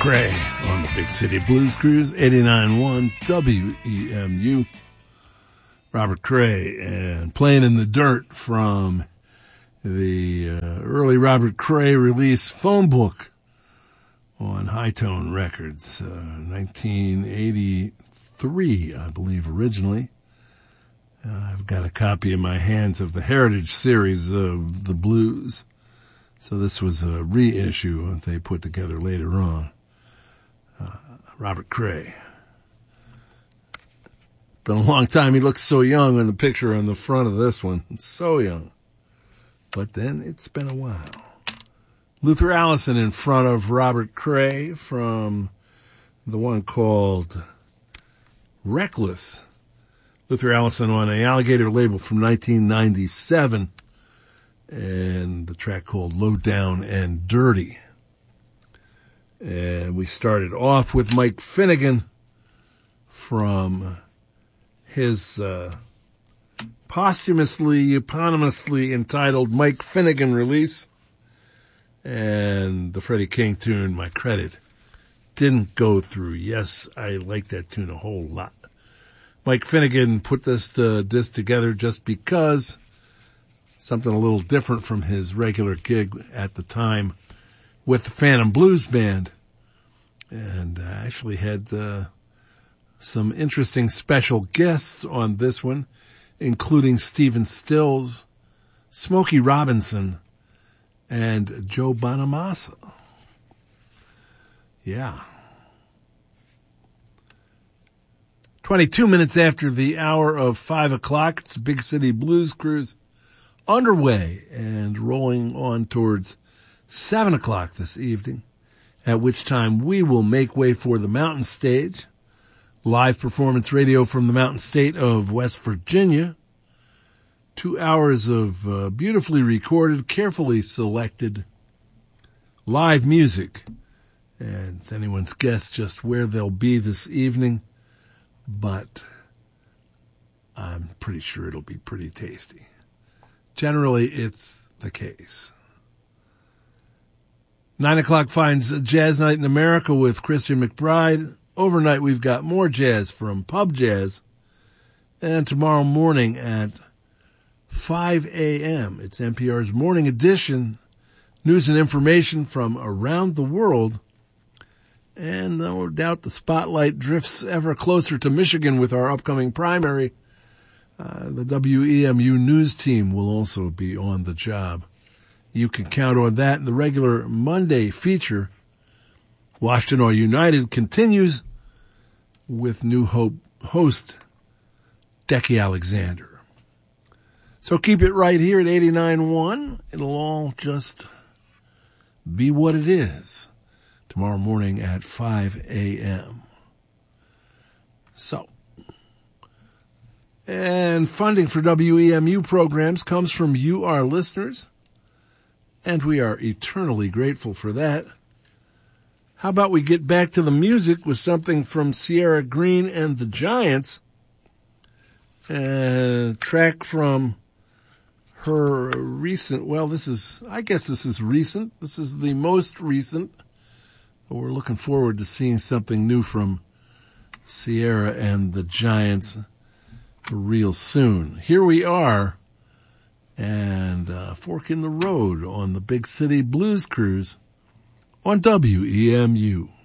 Cray on the Big City Blues Cruise, 89.1 WEMU. Robert Cray, and Playing in the Dirt from the early Robert Cray release Phone Book on High-Tone Records, 1983, I believe, originally. I've got a copy in my hands of the Heritage series of the blues. So this was a reissue that they put together later on. Robert Cray. Been a long time. He looks so young in the picture on the front of this one. So young. But then it's been a while. Luther Allison in front of Robert Cray from the one called Reckless. Luther Allison on the Alligator label from 1997. And the track called Low Down and Dirty. And we started off with Mike Finnegan from his posthumously, eponymously entitled Mike Finnegan release. And the Freddie King tune, My Credit, didn't go through. Yes, I like that tune a whole lot. Mike Finnegan put this disc together just because, something a little different from his regular gig at the time with the Phantom Blues Band, and actually had some interesting special guests on this one, including Stephen Stills, Smokey Robinson, and Joe Bonamassa. Yeah. 22 minutes after the hour of 5 o'clock, it's the Big City Blues Cruise underway and rolling on towards 7 o'clock this evening, at which time we will make way for the Mountain Stage, live performance radio from the Mountain State of West Virginia. 2 hours of beautifully recorded, carefully selected live music. And it's anyone's guess just where they'll be this evening, but I'm pretty sure it'll be pretty tasty. Generally, it's the case. 9 o'clock finds Jazz Night in America with Christian McBride. Overnight, we've got more jazz from Pub Jazz. And tomorrow morning at 5 a.m., it's NPR's Morning Edition. News and information from around the world. And no doubt the spotlight drifts ever closer to Michigan with our upcoming primary. The WEMU news team will also be on the job. You can count on that. And the regular Monday feature, Washington All United, continues with New Hope host Decky Alexander. So keep it right here at 89.1. It'll all just be what it is tomorrow morning at 5 a.m. So, and funding for WEMU programs comes from you, our listeners, and we are eternally grateful for that. How about we get back to the music with something from Sierra Green and the Giants, a track from her recent, well, I guess this is recent. This is the most recent. But we're looking forward to seeing something new from Sierra and the Giants real soon. Here we are, and Fork in the Road on the Big City Blues Cruise on WEMU.